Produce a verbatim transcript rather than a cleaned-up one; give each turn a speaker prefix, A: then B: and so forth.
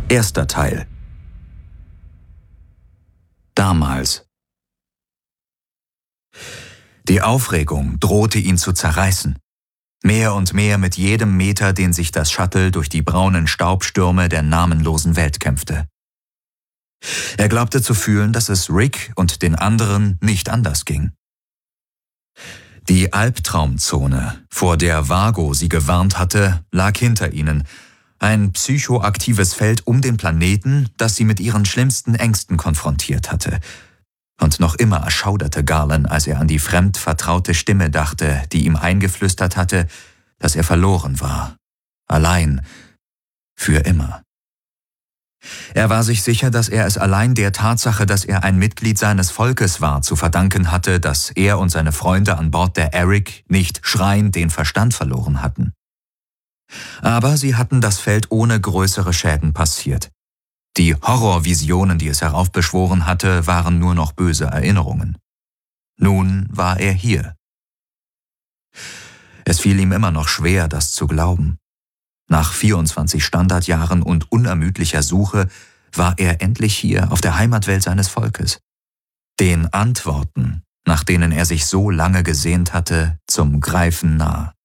A: Erster Teil. Damals. Die Aufregung drohte ihn zu zerreißen. Mehr und mehr mit jedem Meter, den sich das Shuttle durch die braunen Staubstürme der namenlosen Welt kämpfte. Er glaubte zu fühlen, dass es Rick und den anderen nicht anders ging. Die Albtraumzone, vor der Vago sie gewarnt hatte, lag hinter ihnen. Ein psychoaktives Feld um den Planeten, das sie mit ihren schlimmsten Ängsten konfrontiert hatte. Und noch immer erschauderte Garland, als er an die fremd vertraute Stimme dachte, die ihm eingeflüstert hatte, dass er verloren war. Allein. Für immer. Er war sich sicher, dass er es allein der Tatsache, dass er ein Mitglied seines Volkes war, zu verdanken hatte, dass er und seine Freunde an Bord der Eric nicht schreiend den Verstand verloren hatten. Aber sie hatten das Feld ohne größere Schäden passiert. Die Horrorvisionen, die es heraufbeschworen hatte, waren nur noch böse Erinnerungen. Nun war er hier. Es fiel ihm immer noch schwer, das zu glauben. Nach vierundzwanzig Standardjahren und unermüdlicher Suche war er endlich hier auf der Heimatwelt seines Volkes. Den Antworten, nach denen er sich so lange gesehnt hatte, zum Greifen nah.